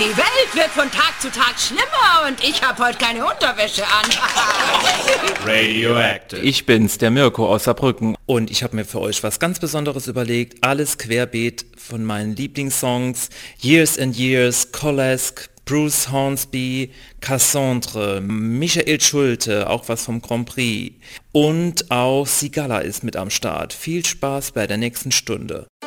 Die Welt wird von Tag zu Tag schlimmer und ich habe heute keine Unterwäsche an. Radioactive. Ich bin's, der Mirko aus Saarbrücken und ich habe mir für euch was ganz Besonderes überlegt. Alles querbeet von meinen Lieblingssongs. Years and Years, Kolesk, Bruce Hornsby, Cassandre, Michael Schulte, auch was vom Grand Prix. Und auch Sigala ist mit am Start. Viel Spaß bei der nächsten Stunde.